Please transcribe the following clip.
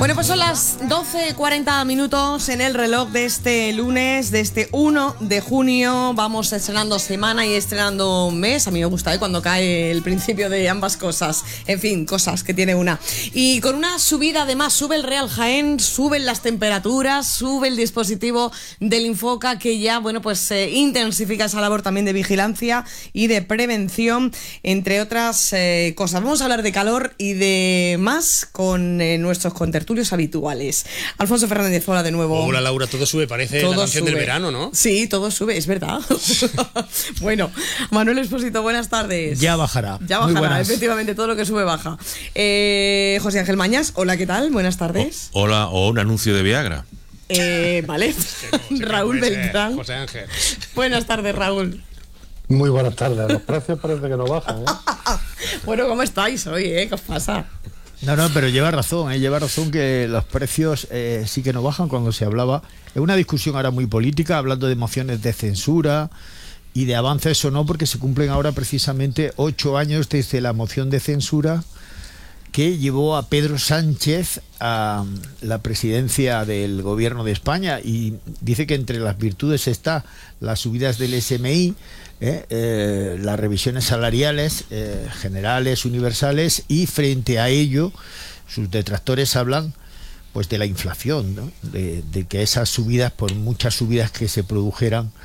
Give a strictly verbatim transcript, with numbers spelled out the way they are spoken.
Bueno, pues son las doce cuarenta minutos en el reloj de este lunes, de este uno de junio. Vamos estrenando semana y estrenando mes. A mí me gusta ¿eh? cuando cae el principio de ambas cosas. En fin, cosas que tiene una. Y con una subida, además, sube el Real Jaén, suben las temperaturas, sube el dispositivo del Infoca, que ya, bueno, pues eh, intensifica esa labor también de vigilancia y de prevención, entre otras eh, cosas. Vamos a hablar de calor y de más con eh, nuestros contertulios habituales. Alfonso Fernández, hola de nuevo. Hola Laura, todo sube, parece todo la canción sube. Del verano, ¿no? Sí, todo sube, es verdad. Bueno, Manuel Expósito, buenas tardes. Ya bajará. Ya bajará, efectivamente, todo lo que sube baja. Eh, José Ángel Mañas, hola, ¿qué tal? Buenas tardes. O, hola, o un anuncio de Viagra. Eh, vale. no, Raúl Beltrán. José Ángel. Buenas tardes, Raúl. Muy buenas tardes. Los precios parece que no bajan, ¿eh? Bueno, ¿cómo estáis hoy, eh? ¿Qué os pasa? No, no, pero lleva razón, ¿eh? lleva razón que los precios eh, sí que no bajan cuando se hablaba. Es una discusión ahora muy política, hablando de mociones de censura y de avances o no, porque se cumplen ahora precisamente ocho años desde la moción de censura que llevó a Pedro Sánchez a la presidencia del gobierno de España, y dice que entre las virtudes está las subidas del S M I, eh, eh, las revisiones salariales eh, generales, universales, y frente a ello sus detractores hablan pues de la inflación, ¿no? de, de que esas subidas, por muchas subidas que se produjeran,